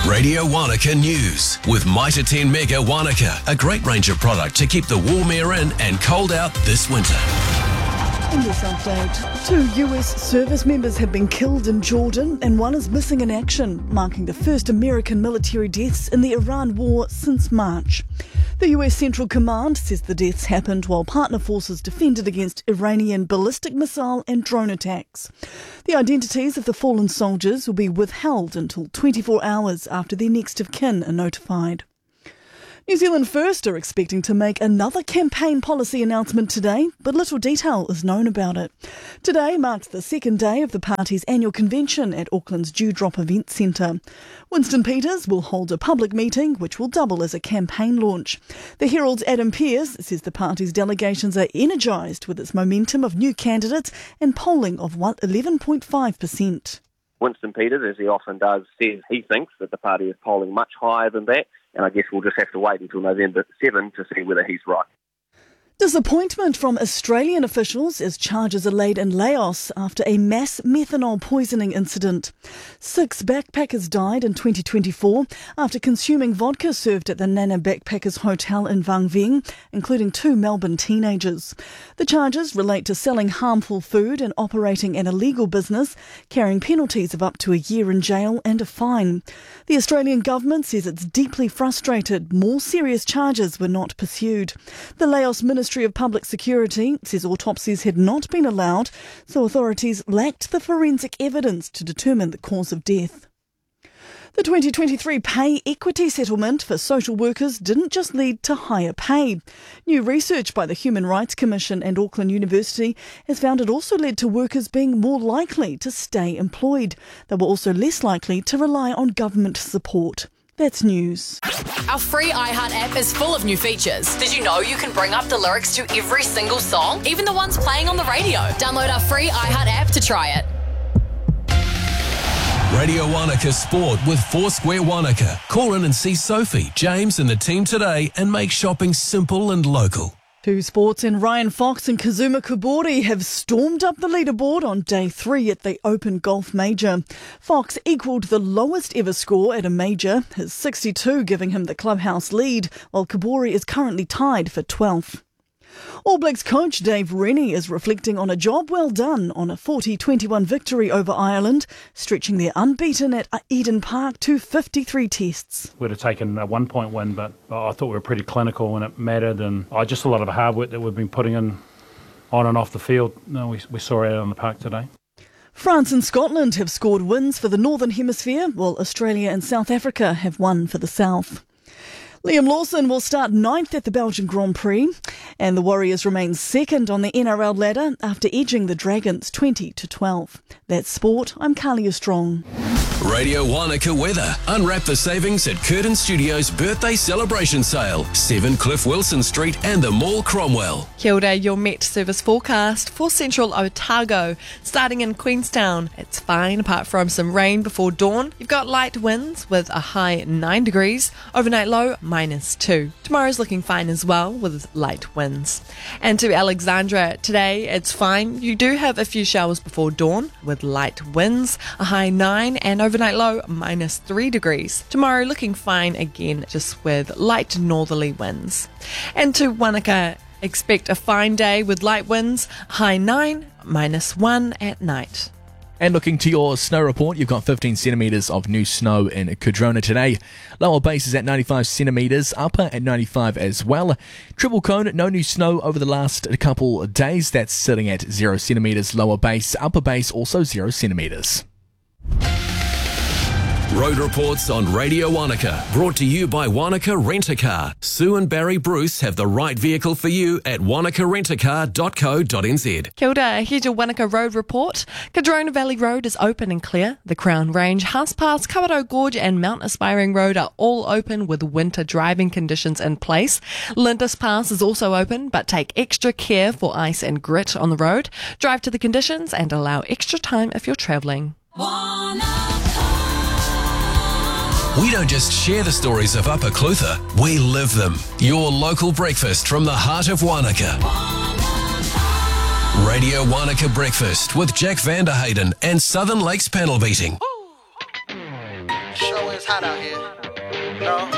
Radio Wanaka News with Mitre 10 Mega Wanaka, a great range of product to keep the warm air in and cold out this winter. In this update, 2 US service members have been killed in Jordan and one is missing in action, marking the first American military deaths in the Iran war since March. The US Central Command says the deaths happened while partner forces defended against Iranian ballistic missile and drone attacks. The identities of the fallen soldiers will be withheld until 24 hours after their next of kin are notified. New Zealand First are expecting to make another campaign policy announcement today, but little detail is known about it. Today marks the second day of the party's annual convention at Auckland's Dewdrop Event Centre. Winston Peters will hold a public meeting which will double as a campaign launch. The Herald's Adam Pearce says the party's delegations are energised with its momentum of new candidates and polling of 11.5%. Winston Peters, as he often does, says he thinks that the party is polling much higher than that. And I guess we'll just have to wait until November 7 to see whether he's right. Disappointment from Australian officials as charges are laid in Laos after a mass methanol poisoning incident. 6 backpackers died in 2024 after consuming vodka served at the Nana Backpackers Hotel in Vang Vieng, including 2 Melbourne teenagers. The charges relate to selling harmful food and operating an illegal business, carrying penalties of up to a year in jail and a fine. The Australian government says it's deeply frustrated more serious charges were not pursued. The Laos Ministry of Public Security says autopsies had not been allowed, so authorities lacked the forensic evidence to determine the cause of death. The 2023 pay equity settlement for social workers didn't just lead to higher pay. New research by the Human Rights Commission and Auckland University has found it also led to workers being more likely to stay employed. They were also less likely to rely on government support. That's news. Our free iHeart app is full of new features. Did you know you can bring up the lyrics to every single song, even the ones playing on the radio? Download our free iHeart app to try it. Radio Wanaka Sport with Foursquare Wanaka. Call in and see Sophie, James and the team today and make shopping simple and local. 2 sports and Ryan Fox and Kazuma Kobori have stormed up the leaderboard on day 3 at the Open Golf Major. Fox equalled the lowest ever score at a major, his 62 giving him the clubhouse lead, while Kobori is currently tied for 12th. All Blacks coach Dave Rennie is reflecting on a job well done on a 40-21 victory over Ireland, stretching their unbeaten at Eden Park to 53 tests. We'd have taken a 1-point win, but I thought we were pretty clinical when it mattered, and just a lot of the hard work that we've been putting in on and off the field, we saw out on the park today. France and Scotland have scored wins for the Northern Hemisphere, while Australia and South Africa have won for the South. Liam Lawson will start 9th at the Belgian Grand Prix, and the Warriors remain second on the NRL ladder after edging the Dragons 20-12. That's sport. I'm Kalia Strong. Radio Wanaka weather. Unwrap the savings at Curtin Studios birthday celebration sale. 7 Cliff Wilson Street and the Mall Cromwell. Kia ora, your Met service forecast for central Otago. Starting in Queenstown, it's fine apart from some rain before dawn. You've got light winds with a high 9 degrees. Overnight low -2. Tomorrow's looking fine as well with light winds. And to Alexandra, today it's fine. You do have a few showers before dawn with light winds, a high 9 and overnight low -3 degrees. Tomorrow looking fine again, just with light northerly winds. And to Wanaka, expect a fine day with light winds, high 9, -1 at night. And looking to your snow report, you've got 15 centimetres of new snow in Cardrona today. Lower base is at 95 centimetres, upper at 95 as well. Triple Cone, no new snow over the last couple of days. That's sitting at 0 centimetres lower base, upper base also 0 centimetres. Road reports on Radio Wanaka, brought to you by Wanaka Rent-A-Car. Sue and Barry Bruce have the right vehicle for you at wanakarentacar.co.nz. Kia ora, here's your Wanaka Road report. Cardrona Valley Road is open and clear. The Crown Range, Haas Pass, Kawerau Gorge and Mount Aspiring Road are all open with winter driving conditions in place. Lindis Pass is also open, but take extra care for ice and grit on the road. Drive to the conditions and allow extra time if you're travelling. We don't just share the stories of Upper Clutha, we live them. Your local breakfast from the heart of Wanaka. Radio Wanaka Breakfast with Jack Vanderhayden and Southern Lakes Panel Beating. Sure is hot out here. No.